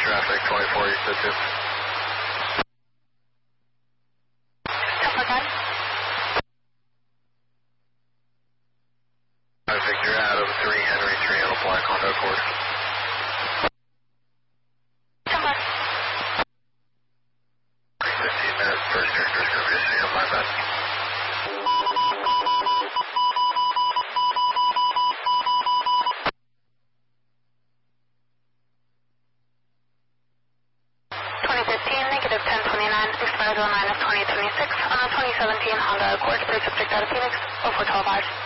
traffic, 24, you said 2. Victor, Adam 3, Henry 3 on a black Honda Accord. 15 minutes, first character's going to be sitting on my bed. Negative 1029, expires on 9 of 2026 on a 2017 Honda Accord, 3 subject out of Phoenix, 0412 hours.